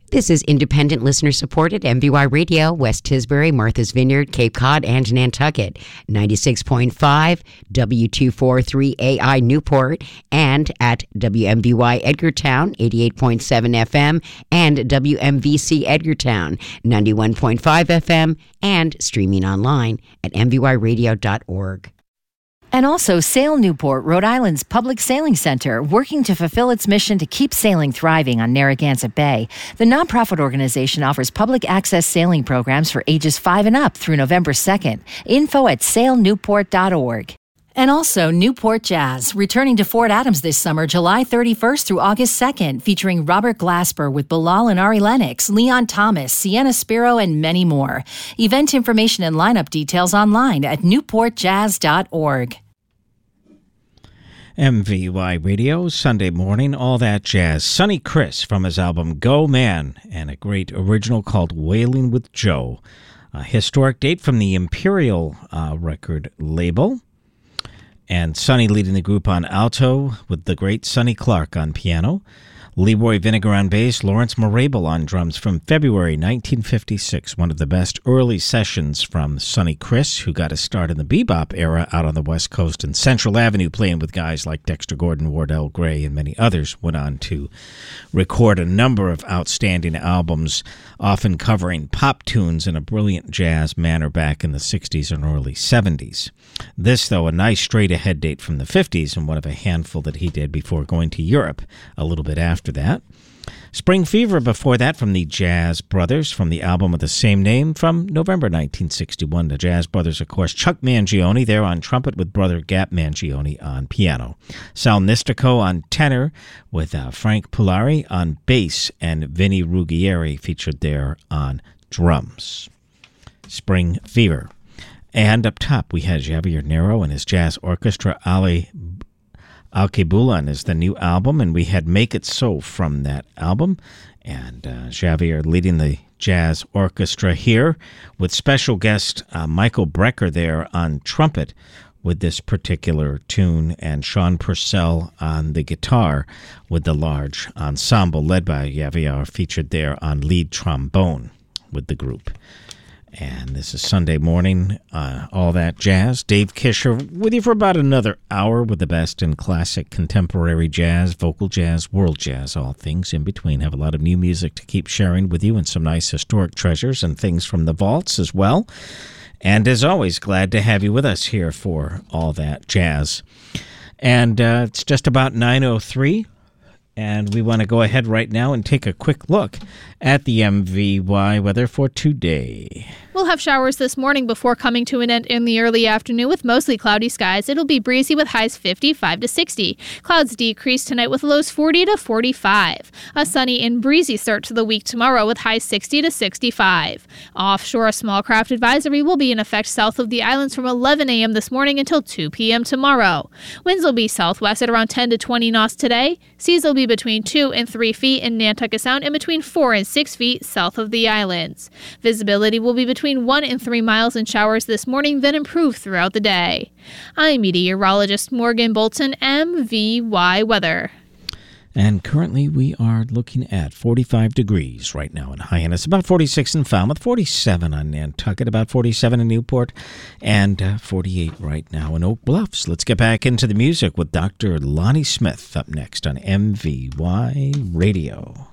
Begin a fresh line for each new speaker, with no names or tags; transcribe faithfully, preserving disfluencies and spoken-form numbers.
This is independent listener-supported M V Y Radio, West Tisbury, Martha's Vineyard, Cape Cod, and Nantucket, ninety-six point five, W two forty-three A I Newport, and at W M V Y Edgartown, eighty-eight point seven F M, and W M V C Edgartown, ninety-one point five F M, and streaming online at m v y radio dot org.
And also Sail Newport, Rhode Island's public sailing center, working to fulfill its mission to keep sailing thriving on Narragansett Bay. The nonprofit organization offers public access sailing programs for ages five and up through November second. Info at sail newport dot org. And also Newport Jazz, returning to Fort Adams this summer, July thirty-first through August second, featuring Robert Glasper with Bilal and Ari Lennox, Leon Thomas, Sienna Spiro, and many more. Event information and lineup details online at newport jazz dot org.
M V Y Radio, Sunday morning, all that jazz. Sonny Chris from his album Go Man, and a great original called Wailing with Joe. A historic date from the Imperial uh, record label. And Sonny leading the group on alto with the great Sonny Clark on piano. Leroy Vinegar on bass, Lawrence Marable on drums from February nineteen fifty-six. One of the best early sessions from Sonny Chris, who got his start in the bebop era out on the West Coast and Central Avenue, playing with guys like Dexter Gordon, Wardell Gray, and many others. Went on to record a number of outstanding albums, often covering pop tunes in a brilliant jazz manner back in the sixties and early seventies. This, though, a nice straight-ahead date from the fifties, and one of a handful that he did before going to Europe a little bit after that. Spring Fever before that from the Jazz Brothers, from the album of the same name from November nineteen sixty-one. The Jazz Brothers, of course, Chuck Mangione there on trumpet with brother Gap Mangione on piano. Sal Nistico on tenor with uh, Frank Pulari on bass, and Vinnie Ruggieri featured there on drums. Spring Fever. And up top, we had Javier Nero and his jazz orchestra, Ali Alkebulan is the new album, and we had Make It So from that album. And uh, Javier leading the jazz orchestra here with special guest uh, Michael Brecker there on trumpet with this particular tune, and Sean Purcell on the guitar with the large ensemble led by Javier, featured there on lead trombone with the group. And this is Sunday morning, uh, all that jazz. Dave Kisher with you for about another hour with the best in classic contemporary jazz, vocal jazz, world jazz, all things in between. Have a lot of new music to keep sharing with you, and some nice historic treasures and things from the vaults as well. And as always, glad to have you with us here for all that jazz. And uh, it's just about nine oh three. And we want to go ahead right now and take a quick look at the M V Y weather for today.
We'll have showers this morning before coming to an end in the early afternoon with mostly cloudy skies. It'll be breezy with highs fifty-five to sixty. Clouds decrease tonight with lows forty to forty-five. A sunny and breezy start to the week tomorrow with highs sixty to sixty-five. Offshore, a small craft advisory will be in effect south of the islands from eleven a.m. this morning until two p.m. tomorrow. Winds will be southwest at around ten to twenty knots today. Seas will be between two and three feet in Nantucket Sound and between four and six feet south of the islands. Visibility will be between one and three miles in showers this morning, then improve throughout the day. I'm meteorologist Morgan Bolton, M V Y Weather.
And currently we are looking at forty-five degrees right now in Hyannis, about forty-six in Falmouth, forty-seven on Nantucket, about forty-seven in Newport, and uh, forty-eight right now in Oak Bluffs. Let's get back into the music with Doctor Lonnie Smith up next on M V Y Radio.